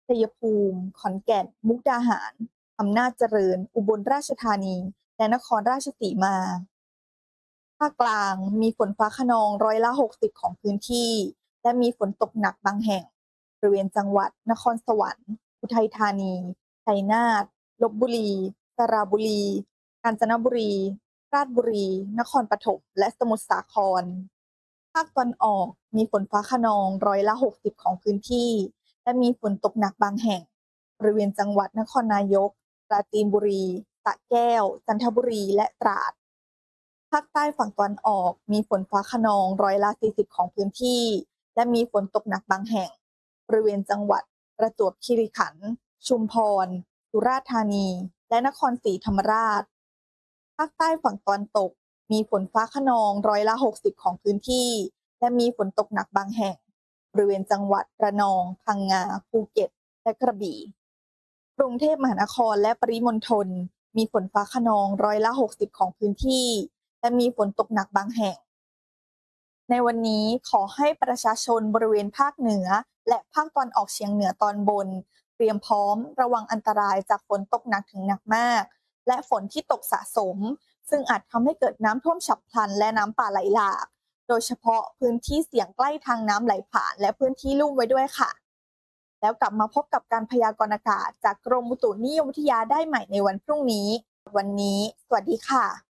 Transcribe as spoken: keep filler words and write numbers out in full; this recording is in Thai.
ชัยภูมิ ขอนแก่น มุกดาหาร อำนาจเจริญ อุบลราชธานี และนครราชสีมา ภาคกลางมีฝนฟ้าคะนองร้อยละ หกสิบ ของพื้นที่ และมีฝนตกหนักบางแห่ง บริเวณจังหวัดนครสวรรค์ อุทัยธานี ชัยนาท ลพบุรี สระบุรี กาญจนบุรี ราษฎร์บุรี นครปฐม และสมุทรสาคร ภาคตะวันออกมีฝนฟ้าคะนองร้อยละ หกสิบ ของพื้นที่ และมีฝนตกหนักบางแห่ง บริเวณจังหวัดนครนายก ปราจีนบุรี สระแก้ว จันทบุรี และตราด ภาคใต้ฝั่งตะวันออกมีฝนฟ้าคะนองร้อยละ สี่สิบ ของพื้นที่ และมีฝนตกหนักบางแห่ง บริเวณจังหวัดประจวบคีรีขันธ์ ชุมพร สุราษฎร์ธานี และนครศรีธรรมราช ภาคใต้ฝั่งตะวันตกมีฝนฟ้าคะนองร้อยละ หกสิบ ของพื้นที่ และมีฝนตกหนักบางแห่ง บริเวณจังหวัดระนอง พังงา ภูเก็ต และกระบี่ กรุงเทพมหานครและปริมณฑลมีฝนฟ้าคะนองร้อยละ หกสิบ ของพื้นที่ และมีฝนตกหนักบางแห่ง ในวันนี้ขอให้ประชาชนบริเวณภาคเหนือและภาคตะวันออกเฉียงเหนือตอนบน เตรียมพร้อมระวังอันตรายจากฝนตกหนักถึงหนักมาก และฝนที่ตกสะสม ซึ่งอาจทำให้เกิดน้ำท่วมฉับพลันและน้ำป่าไหลหลาก โดยเฉพาะพื้นที่เสี่ยงใกล้ทางน้ำไหลผ่านและพื้นที่ลุ่มไว้ด้วยค่ะ แล้วกลับมาพบกับการพยากรณ์อากาศจากกรมอุตุนิยมวิทยาได้ใหม่ในวันพรุ่งนี้ วันนี้ สวัสดีค่ะ